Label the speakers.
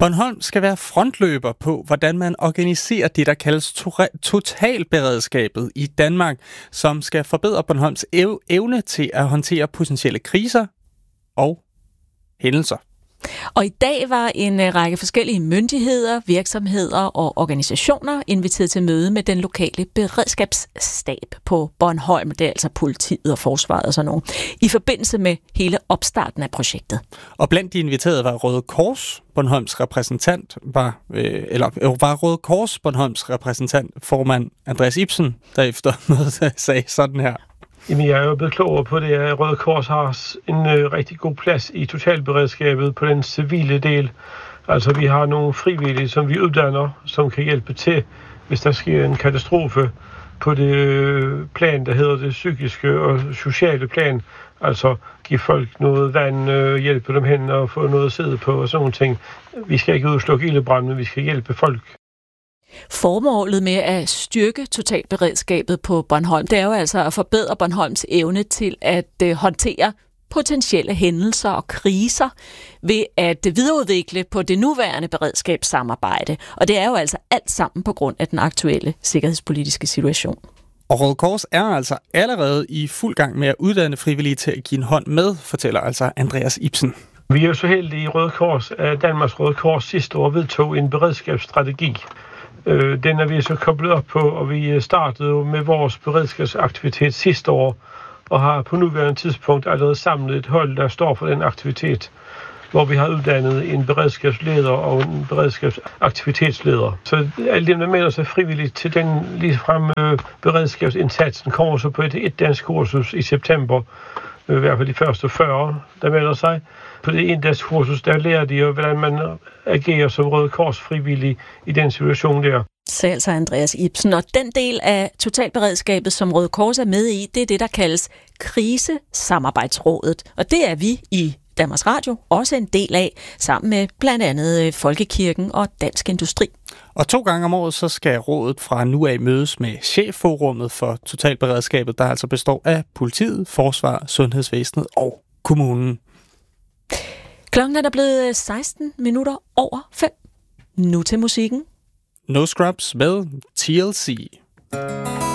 Speaker 1: Bornholm skal være frontløber på, hvordan man organiserer det, der kaldes totalberedskabet i Danmark, som skal forbedre Bornholms evne til at håndtere potentielle kriser og hændelser.
Speaker 2: Og i dag var en række forskellige myndigheder, virksomheder og organisationer inviteret til møde med den lokale beredskabsstab på Bornholm. Det er altså politiet og forsvaret og sådan noget, i forbindelse med hele opstarten af projektet. Og
Speaker 1: blandt de inviterede var Røde Kors, Bornholms repræsentant, var Røde Kors, Bornholms repræsentant, formand Andreas Ibsen, der efter noget sagde sådan her.
Speaker 3: Jamen, jeg er jo blevet klogere på det, at Røde Kors har en rigtig god plads i totalberedskabet på den civile del. Altså, vi har nogle frivillige, som vi uddanner, som kan hjælpe til, hvis der sker en katastrofe på det plan, der hedder det psykiske og sociale plan. Altså, give folk noget vand, hjælpe dem hen og få noget at sidde på og sådan nogle ting. Vi skal ikke ud og slukke ildebrand, men vi skal hjælpe folk.
Speaker 2: Formålet med at styrke totalberedskabet på Bornholm, det er jo altså at forbedre Bornholms evne til at håndtere potentielle hændelser og kriser ved at videreudvikle på det nuværende beredskabssamarbejde. Og det er jo altså alt sammen på grund af den aktuelle sikkerhedspolitiske situation.
Speaker 1: Og Røde Kors er altså allerede i fuld gang med at uddanne frivillige til at give en hånd med, fortæller altså Andreas Ibsen.
Speaker 3: Vi er jo så heldige i Røde Kors, at Danmarks Røde Kors sidste år vedtog en beredskabsstrategi. Den er vi så koblet op på, og vi startede jo med vores beredskabsaktivitet sidste år, og har på nuværende tidspunkt allerede samlet et hold, der står for den aktivitet, hvor vi har uddannet en beredskabsleder og en beredskabsaktivitetsleder. Så alle dem, der melder sig frivilligt til den ligefrem beredskabsindsatsen, kommer så på et dansk kursus i september, i hvert fald de første 40, der melder sig. På det endagskursus, der lærer de jo, hvordan man agerer som Røde Kors frivillig i den situation der.
Speaker 2: Så altså Andreas Ibsen. Og den del af totalberedskabet, som Røde Kors er med i, det er det, der kaldes Krisesamarbejdsrådet. Og det er vi i Danmarks Radio også en del af, sammen med blandt andet Folkekirken og Dansk Industri.
Speaker 1: Og 2 gange om året, så skal rådet fra nu af mødes med chefforummet for totalberedskabet, der altså består af politiet, forsvar, sundhedsvæsenet og kommunen.
Speaker 2: Klokken er der blevet 16 minutter over 5. Nu til musikken.
Speaker 1: No Scrubs med TLC.